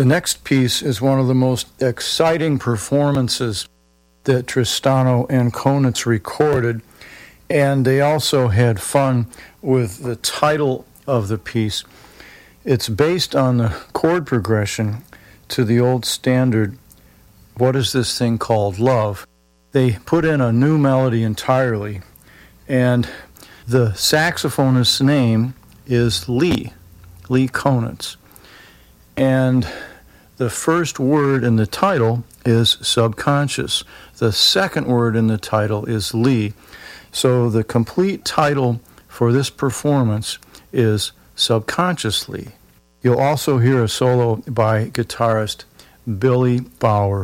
The next piece is one of the most exciting performances that Tristano and Konitz recorded, and they also had fun with the title of the piece. It's based on the chord progression to the old standard, What Is This Thing Called Love? They put in a new melody entirely, and the saxophonist's name is Lee Konitz. And the first word in the title is subconscious. The second word in the title is Lee. So the complete title for this performance is Subconsciously. You'll also hear a solo by guitarist Billy Bauer.